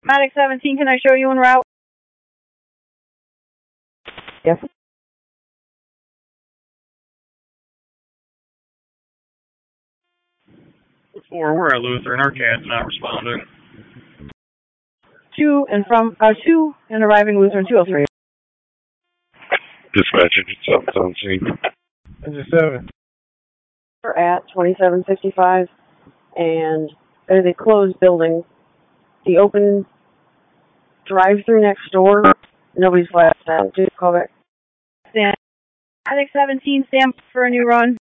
Medic 17, can I show you en route? Yes. We're at Lutheran. Our cat's not responding. 2 and arriving Lutheran 203. Dispatcher, 717. Engine 7. We're at 2755, and there's a closed building. The open drive-through next door, nobody's left. Just call back. Medic 17, stand for a new run.